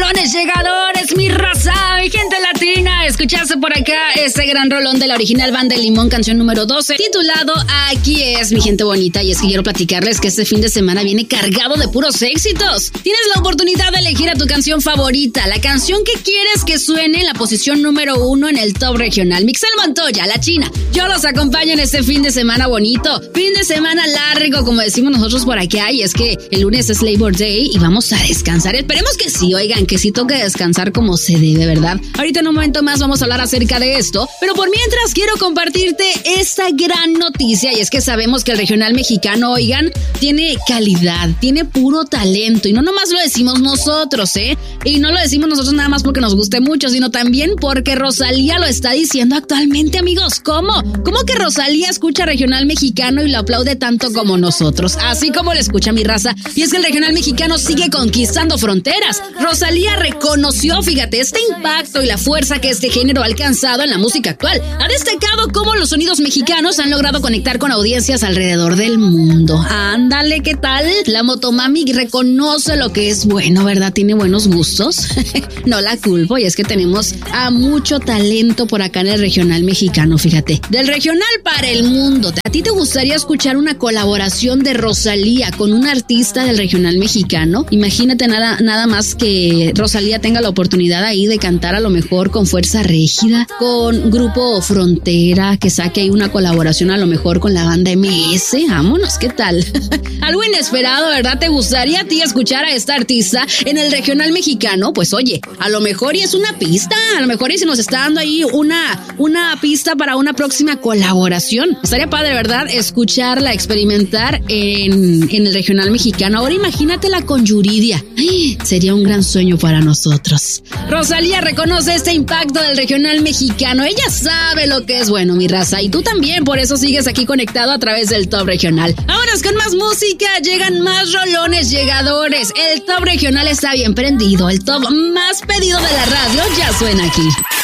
rolones llegadores, mi raza, mi gente latina. Escuchaste por acá ese gran rolón de la original Banda de Limón, canción número 12, titulado Aquí es, mi gente bonita. Y es que quiero platicarles que este fin de semana viene cargado de puros éxitos. Tienes la oportunidad de elegir a tu canción favorita, la canción que quieres que suene en la posición número 1 en el top regional. Mixel Montoya, La China, yo los acompaño en este fin de semana bonito, fin de semana largo, como decimos nosotros por acá. Y es que el lunes es Labor Day y vamos a descansar. Esperemos que sí, oigan, que sí toque descansar como se debe, ¿verdad? Ahorita en un momento más vamos a hablar acerca de esto, pero por mientras quiero compartirte esta gran noticia, y es que sabemos que el regional mexicano, oigan, tiene calidad, tiene puro talento, y no nomás lo decimos nosotros, y no lo decimos nosotros nada más porque nos guste mucho, sino también porque Rosalía lo está diciendo actualmente, amigos. ¿Cómo? ¿Cómo que Rosalía escucha regional mexicano y lo aplaude tanto como nosotros? Así como lo escucha mi raza, y es que el regional mexicano sigue conquistando fronteras. Rosalía reconoció, fíjate, este impacto y la fuerza que este género ha alcanzado en la música actual. Ha destacado cómo los sonidos mexicanos han logrado conectar con audiencias alrededor del mundo. Ándale, ¿qué tal? La Motomami reconoce lo que es bueno, ¿verdad? Tiene buenos gustos. No la culpo, y es que tenemos a mucho talento por acá en el regional mexicano, fíjate. Del regional para el mundo. ¿A ti te gustaría escuchar una colaboración de Rosalía con un artista del regional mexicano? Imagínate nada más que Rosalía tenga la oportunidad ahí de cantar a lo mejor con Fuerza Régida, con Grupo Frontera, que saque ahí una colaboración a lo mejor con la banda MS. Vámonos, ¿qué tal? Algo inesperado, ¿verdad? ¿Te gustaría a ti escuchar a esta artista en el regional mexicano? Pues oye, a lo mejor y es una pista, a lo mejor y se nos está dando ahí una pista para una próxima colaboración. Estaría padre, ¿verdad? Escucharla, experimentar en el regional mexicano. Ahora imagínatela con Yuridia. ¡Ay! Sería un gran sueño para nosotros. Rosalía reconoce este impacto del regional mexicano. Ella sabe lo que es bueno, mi raza, y tú también, por eso sigues aquí conectado a través del Top Regional. Ahora con más música, llegan más rolones llegadores. El Top Regional está bien prendido. El top más pedido de la radio ya suena aquí.